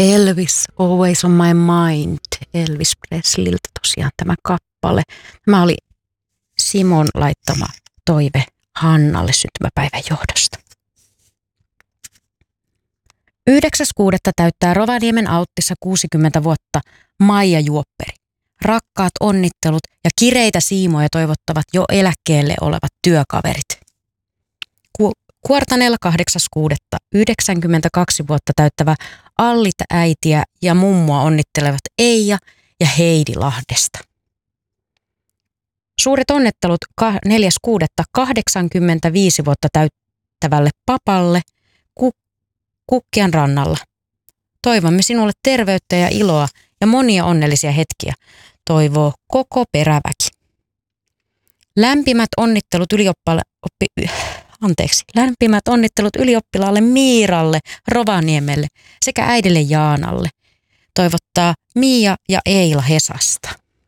Elvis, Always on my mind, Elvis Presleyltä tosiaan tämä kappale. Tämä oli Simon laittama toive Hannalle syntymäpäivän johdosta. 9.6. täyttää Rovaniemen Auttissa 60 vuotta Maija Juopperi. Rakkaat onnittelut ja kireitä siimoja toivottavat jo eläkkeelle olevat työkaverit. Kuortanella 8.6. 92 vuotta täyttävä Allit äitiä ja mummoa onnittelevat Eija ja Heidi Lahdesta. Suuret onnittelut 4.6. 85 vuotta täyttävälle papalle Kukkian rannalla. Toivomme sinulle terveyttä ja iloa ja monia onnellisia hetkiä, toivoo koko peräväki. Lämpimät onnittelut ylioppilaalle Miiralle Rovaniemelle sekä äidille Jaanalle, toivottaa Miia ja Eila Hesasta.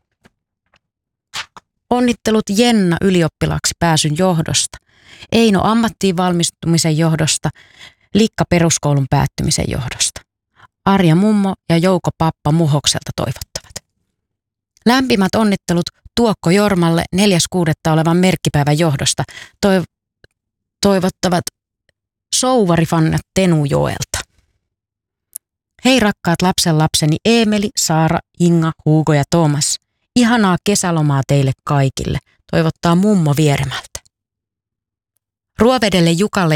Onnittelut Jenna ylioppilaaksi pääsyn johdosta, Eino ammattiin valmistumisen johdosta, Likka peruskoulun päättymisen johdosta. Arja mummo ja Jouko pappa Muhokselta toivottavat. Lämpimät onnittelut Tuokko Jormalle 4.6. olevan merkkipäivän johdosta toivottavat souvarifannat Tenujoelta. Hei rakkaat lapsenlapseni Eemeli, Saara, Inga, Hugo ja Thomas. Ihanaa kesälomaa teille kaikille, toivottaa mummo Vieremältä. Ruovedelle Jukalle